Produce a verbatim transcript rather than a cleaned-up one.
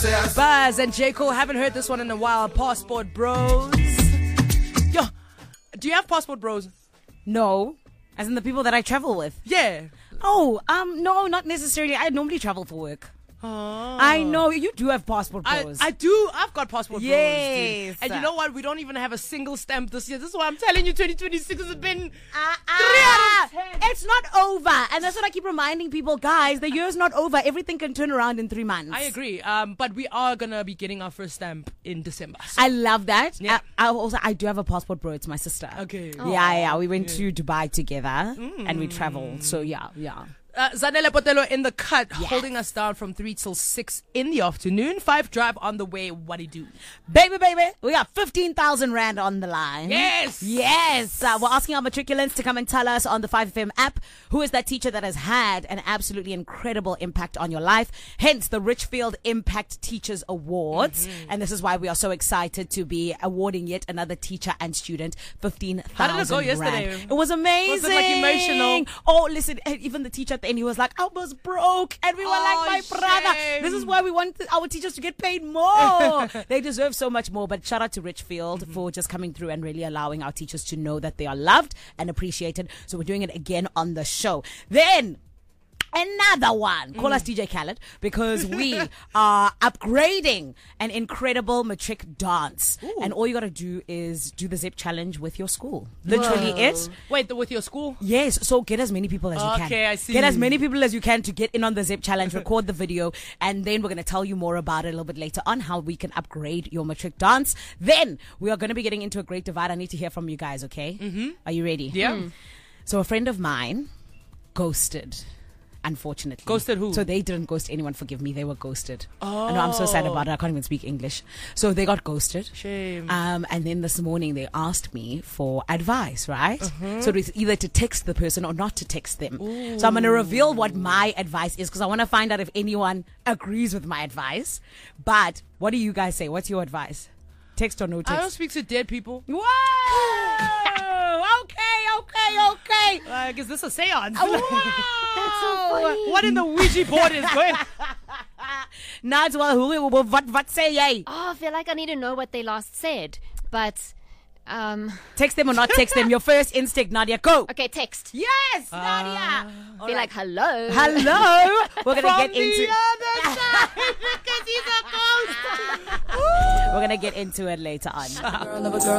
Buzz and J. Cole, haven't heard this one in a while. Passport Bros. Yo, do you have Passport Bros? No. As in the people that I travel with? Yeah. Oh, um, no, not necessarily. I normally travel for work. Oh. I know. You do have Passport Bros. I, I do. I've got Passport yes. Bros. Dude. And you know what? We don't even have a single stamp this year. This is why I'm telling you, twenty twenty-six has been uh, uh, three out of ten. It's not over. And that's what I keep reminding people. Guys, the year's not over. Everything can turn around in three months. I agree. Um, but we are going to be getting our first stamp in December. So. I love that. Yeah. I, I also, I do have a Passport Bro. It's my sister. Okay. Yeah, yeah. We went yeah. to Dubai together mm. and we traveled. So, yeah, yeah. Uh, Zanele Potelo in the cut, yes. holding us down from three till six in the afternoon. Five drive on the way. What do you do? Baby, baby, we got fifteen thousand rand on the line. Yes. Yes. Uh, we're asking our matriculants to come and tell us on the five F M app who is that teacher that has had an absolutely incredible impact on your life. Hence the Richfield Impact Teachers Awards. Mm-hmm. And this is why we are so excited to be awarding yet another teacher and student fifteen thousand How did it go rand. yesterday? It was amazing. Was it like emotional? Oh, listen, even the teacher and he was like, I was broke, and we were oh, like, my brother, shame. this is why we want our teachers to get paid more. They deserve so much more. But shout out to Richfield mm-hmm. for just coming through and really allowing our teachers to know that they are loved and appreciated. So we're doing it again on the show. Then another one. Call mm. us D J Khaled, because we are upgrading an incredible matric dance. Ooh. And all you got to do is do the Zip Challenge with your school. Literally Whoa. it. Wait, the, with your school? Yes. So get as many people as you can. Okay, I see. Get as many people as you can to get in on the Zip Challenge, record the video, and then we're going to tell you more about it a little bit later on, how we can upgrade your matric dance. Then we are going to be getting into a great divide. I need to hear from you guys, okay? Mm-hmm. Are you ready? Yeah. Mm. So a friend of mine ghosted. Unfortunately. Ghosted who? So they didn't ghost anyone, forgive me. They were ghosted. Oh. I know, I'm so sad about it. I can't even speak English. So they got ghosted. Shame. Um, and then this morning they asked me for advice, right? Uh-huh. So it's either to text the person or not to text them. Ooh. So I'm going to reveal what my advice is, because I want to find out if anyone agrees with my advice. But what do you guys say? What's your advice? Text or no text? I don't speak to dead people. Whoa! okay, okay, okay. Like, is this a seance? Oh, wow. That's so funny. What in the Ouija board is going? Nads, well, who, what, what say ye? Oh, I feel like I need to know what they last said. But, um... text them or not text them. Your first instinct, Nadia. Go. Okay, text. Yes, uh, Nadia. Be right. Like, hello. Hello. We're going to get into... From the other side, because he's a ghost. We're going to get into it later on.